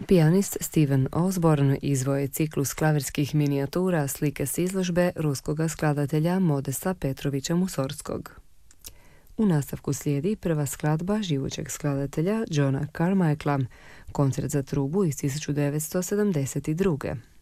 Pijanist Steven Osborne izveo je ciklus klavirskih minijatura slike s izložbe ruskoga skladatelja Modesta Petrovića Musorgskog. U nastavku slijedi prva skladba živućeg skladatelja Johna Carmichaela, koncert za trubu iz 1972.